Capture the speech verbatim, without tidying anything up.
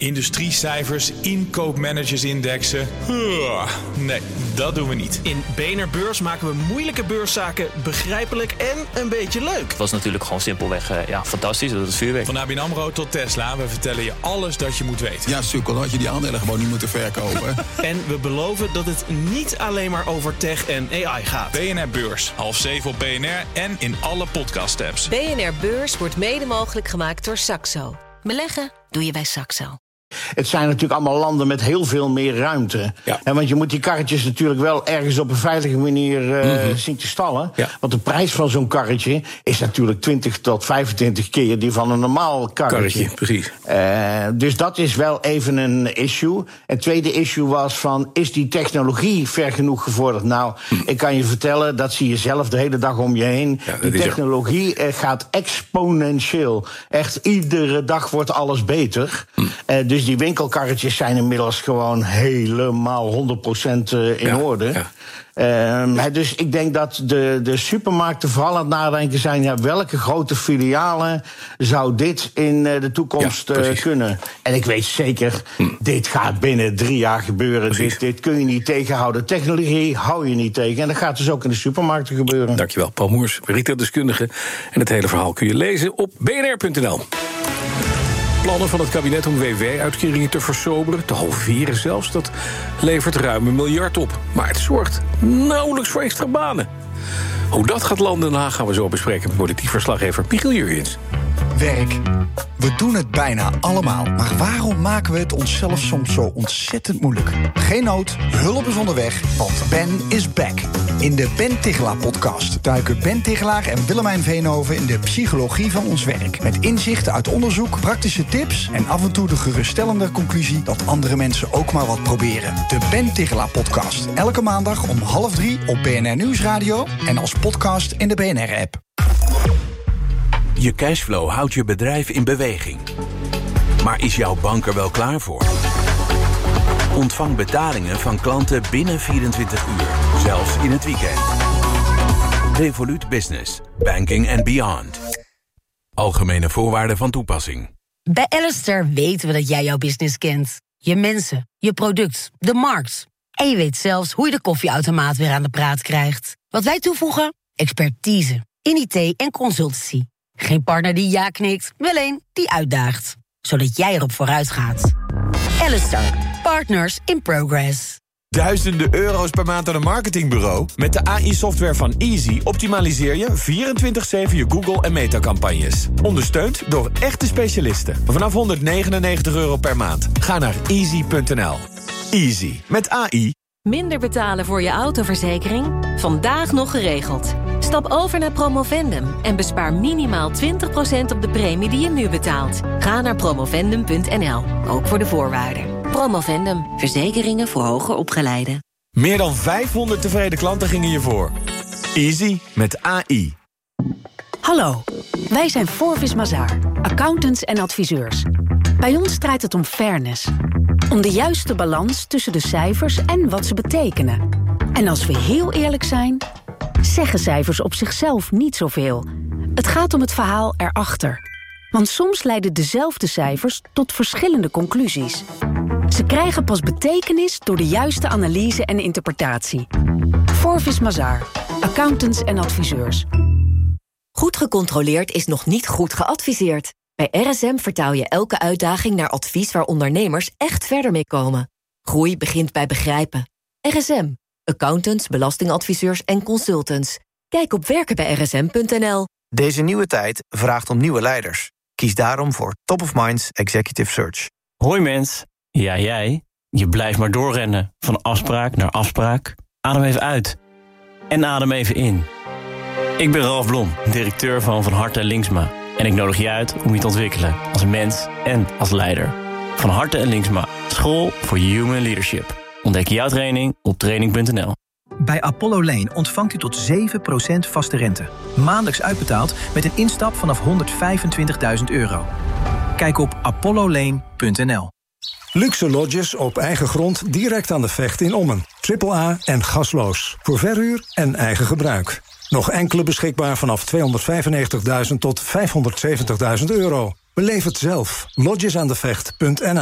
Industriecijfers, inkoopmanagersindexen. Huh, nee, dat doen we niet. In B N R Beurs maken we moeilijke beurszaken begrijpelijk en een beetje leuk. Het was natuurlijk gewoon simpelweg uh, ja, fantastisch, dat is vuurwerk. Van A B N AMRO tot Tesla, we vertellen je alles dat je moet weten. Ja, sukkel, had je die aandelen gewoon niet moeten verkopen. En we beloven dat het niet alleen maar over tech en A I gaat. B N R Beurs, half zeven op B N R en in alle podcast-apps. B N R Beurs wordt mede mogelijk gemaakt door Saxo. Beleggen doe je bij Saxo. Het zijn natuurlijk allemaal landen met heel veel meer ruimte. Ja. En want je moet die karretjes natuurlijk wel ergens op een veilige manier uh, mm-hmm. zien te stallen. Ja. Want de prijs van zo'n karretje is natuurlijk twintig tot vijfentwintig keer die van een normaal karretje. Karretje, precies. Uh, dus dat is wel even een issue. Het tweede issue was van, is die technologie ver genoeg gevorderd? Nou, hm. ik kan je vertellen, dat zie je zelf de hele dag om je heen. Ja, die technologie uh, gaat exponentieel. Echt, iedere dag wordt alles beter. Hm. Uh, dus die winkelkarretjes zijn inmiddels gewoon helemaal honderd procent in ja, orde. Ja. Um, dus ik denk dat de, de supermarkten vooral aan het nadenken zijn, ja, welke grote filialen zou dit in de toekomst ja, uh, kunnen? En ik weet zeker, hm. dit gaat binnen drie jaar gebeuren. Dit, dit kun je niet tegenhouden. Technologie hou je niet tegen. En dat gaat dus ook in de supermarkten gebeuren. Dankjewel, Paul Moers, retaildeskundige. En het hele verhaal kun je lezen op b n r punt n l. Plannen van het kabinet om W W-uitkeringen te versoberen, te halveren zelfs, dat levert ruim een miljard op. Maar het zorgt nauwelijks voor extra banen. Hoe dat gaat landen in Den Haag gaan we zo bespreken met politiek verslaggever Michiel Jurjens. Werk. We doen het bijna allemaal. Maar waarom maken we het onszelf soms zo ontzettend moeilijk? Geen nood, hulp is onderweg, want Ben is back. In de Ben Tichelaar-podcast duiken Ben Tichelaar en Willemijn Veenhoven in de psychologie van ons werk. Met inzichten uit onderzoek, praktische tips en af en toe de geruststellende conclusie dat andere mensen ook maar wat proberen. De Ben Tichelaar-podcast. Elke maandag om half drie op B N R Nieuwsradio en als podcast in de B N R-app. Je cashflow houdt je bedrijf in beweging. Maar is jouw bank er wel klaar voor? Ontvang betalingen van klanten binnen vierentwintig uur, zelfs in het weekend. Revolut Business, banking and beyond. Algemene voorwaarden van toepassing. Bij Alistair weten we dat jij jouw business kent. Je mensen, je product, de markt. En je weet zelfs hoe je de koffieautomaat weer aan de praat krijgt. Wat wij toevoegen? Expertise in I T en consultancy. Geen partner die ja knikt, wel een die uitdaagt. Zodat jij erop vooruit gaat. Alistair, partners in progress. Duizenden euro's per maand aan een marketingbureau? Met de A I-software van Easy optimaliseer je vierentwintig zeven je Google- en Meta-campagnes. Ondersteund door echte specialisten. Vanaf honderdnegenennegentig euro per maand. Ga naar easy punt n l. Easy, met A I. Minder betalen voor je autoverzekering? Vandaag nog geregeld. Stap over naar Promovendum en bespaar minimaal twintig procent op de premie die je nu betaalt. Ga naar promovendum punt n l, ook voor de voorwaarden. Promovendum, verzekeringen voor hoger opgeleiden. Meer dan vijfhonderd tevreden klanten gingen je voor. Easy met A I. Hallo, wij zijn Forvis Mazars, accountants en adviseurs. Bij ons draait het om fairness. Om de juiste balans tussen de cijfers en wat ze betekenen. En als we heel eerlijk zijn, zeggen cijfers op zichzelf niet zoveel. Het gaat om het verhaal erachter. Want soms leiden dezelfde cijfers tot verschillende conclusies. Ze krijgen pas betekenis door de juiste analyse en interpretatie. Forvis Mazars, accountants en adviseurs. Goed gecontroleerd is nog niet goed geadviseerd. Bij R S M vertaal je elke uitdaging naar advies waar ondernemers echt verder mee komen. Groei begint bij begrijpen. R S M. Accountants, belastingadviseurs en consultants. Kijk op werken bij r s m punt n l. Deze nieuwe tijd vraagt om nieuwe leiders. Kies daarom voor Top of Minds Executive Search. Hoi mens, ja jij. Je blijft maar doorrennen, van afspraak naar afspraak. Adem even uit. En adem even in. Ik ben Ralf Blom, directeur van Van Harte en Linksma. En ik nodig je uit om je te ontwikkelen als mens en als leider. Van Harte en Linksma, school voor human leadership. Ontdek jouw training op training punt n l. Bij Apollo Lane ontvangt u tot zeven procent vaste rente. Maandelijks uitbetaald met een instap vanaf honderdvijfentwintigduizend euro. Kijk op apollo lane punt n l. Luxe lodges op eigen grond direct aan de Vecht in Ommen. Triple A en gasloos. Voor verhuur en eigen gebruik. Nog enkele beschikbaar vanaf tweehonderdvijfennegentigduizend tot vijfhonderdzeventigduizend euro. Beleef het zelf. lodgesaandevecht punt n l